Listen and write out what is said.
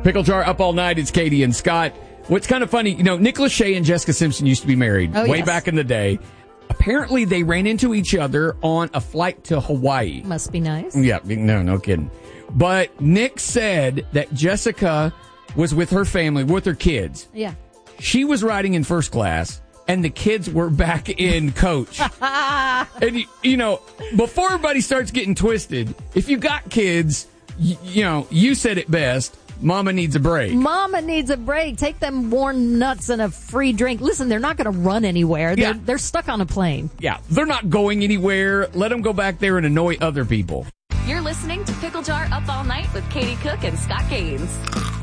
Pickle Jar up all night. It's Katie and Scott. What's kind of funny, Nick Lachey and Jessica Simpson used to be married way back in the day. Apparently, they ran into each other on a flight to Hawaii. Must be nice. Yeah, no kidding. But Nick said that Jessica was with her family, with her kids. Yeah. She was riding in first class, and the kids were back in coach. And, before everybody starts getting twisted, if you got kids, you said it best. Mama needs a break. Mama needs a break. Take them worn nuts and a free drink. Listen, they're not going to run anywhere. They're stuck on a plane. Yeah, they're not going anywhere. Let them go back there and annoy other people. You're listening to Pickle Jar Up All Night with Katie Cook and Scott Gaines.